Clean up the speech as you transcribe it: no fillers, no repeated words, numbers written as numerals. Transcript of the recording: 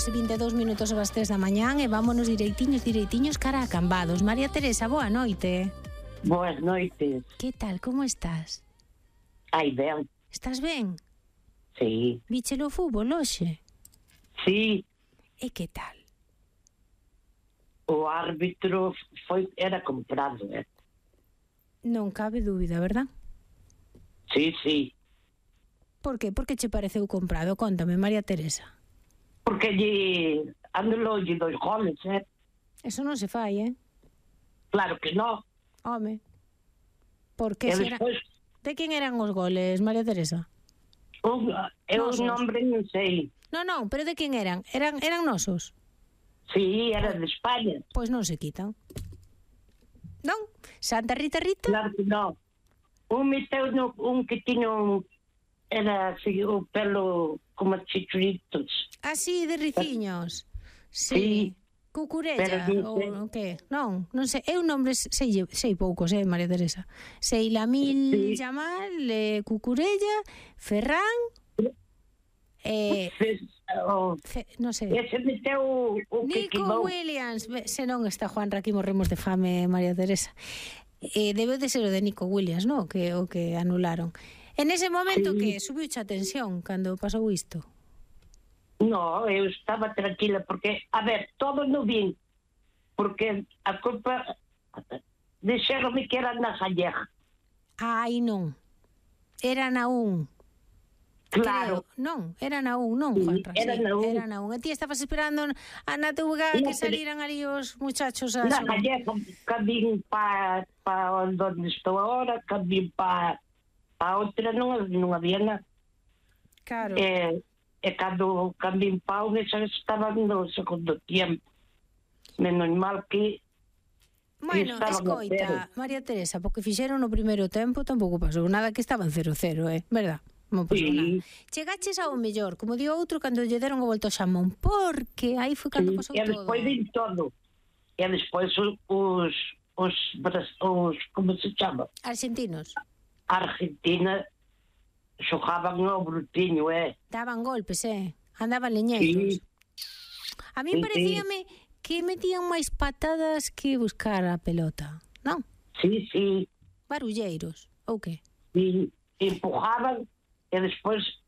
22 minutos das 3 da mañán e vámonos direitiños cara a Cambados. María Teresa, boa noite. Boas noites. Que tal, como estás? Ai, ben. Estás ben? Sí. Víchelo o fútbol hoxe? Sí, E que tal? o árbitro era comprado, Non cabe dúbida, verdad? Sí, sí. Por que? Por que che pareceu comprado? Conta-me, María Teresa. Porque anulou dos goles, Eso non se fai, Claro que no. Home. Por que E será? despois, De quen eran os goles, María Teresa? eu Nosos. nombre non sei. Non, pero de quen eran? Eran nosos? Sí, era de España. Pois non se quitan. Non? Santa Rita? Claro que no. Un que tiña era así, o pelo como chichuritos. Ah, sí, de riciños. Sí. Cucurella, Pero non sei. ou que? Non sei. Eu nombres sei poucos, María Teresa. Sei Lamil Sí. Yamal, Cucurella, Ferran, non sei. Ese meteu o que Nico quimou. Williams. Se non está Juan Raquí, morremos de fame, María Teresa. Debe de ser o de Nico Williams, non? O que anularon. En ese momento Sí. que subiu a tensión cando pasou isto. No, eu estaba tranquila porque, a ver, todo no bien, porque a culpa dixeronme que era na Gallega. Ai, non. Era na un. Claro. Creo. Non, era na un, non, Sí, Juanra. era na un. Era na un. E ti estabas esperando a na tuga No, que salieran ali os muchachos a Na xogar. Gallega cambién para onde estou agora, cambién para outra, non había nada. Claro. E cando cambién para unha xa estaba no segundo tiempo. Menos mal que Bueno, estaban a escoita, cero. María Teresa, porque fixeron no primeiro tempo tampouco pasou nada, que estaban 0-0, verdad? Non pasou Sí. nada. Chegaches ao mellor, como digo outro, cando lle deron a volta ao xamón, porque aí foi cando pasou e todo. despois vin todo. E despois os como se chama? Argentinos Argentina xogaban ao brutiño, daban golpes, andaban leñeiros. Sí. A mí Sí, parecíame que metían máis patadas que buscar a pelota, non? Sí, Barulleiros, ou que? e empujaban e despois